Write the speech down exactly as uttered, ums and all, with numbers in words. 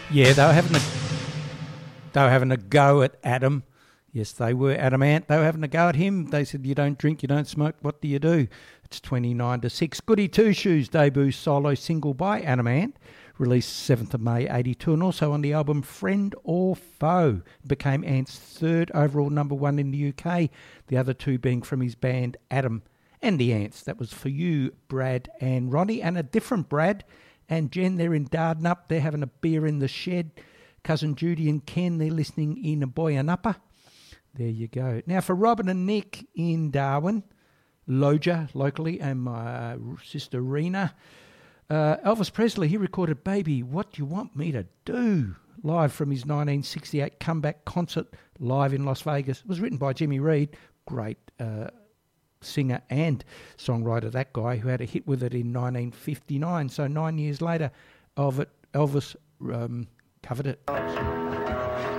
Yeah, they were having a they were having a go at Adam. Yes, they were. Adam Ant. They were having a go at him. They said, "You don't drink, you don't smoke. What do you do?" It's twenty-nine to six. Goody Two Shoes debut solo single by Adam Ant, released seventh of May eighty-two, and also on the album Friend or Foe. Became Ant's third overall number one in the U K. The other two being from his band Adam and the Ants. That was for you, Brad and Ronnie, and a different Brad and Jen. They're in Dardanup. They're having a beer in the shed. Cousin Judy and Ken, they're listening in Boyanuppa. There you go. Now for Robin and Nick in Darwin, Loja locally, and my sister Rena. Uh, Elvis Presley, he recorded Baby, What You Want Me to Do, live from his nineteen sixty-eight comeback concert live in Las Vegas. It was written by Jimmy Reed, great uh, singer and songwriter, that guy, who had a hit with it in nineteen fifty-nine. So nine years later, Elvis, Elvis um, covered it.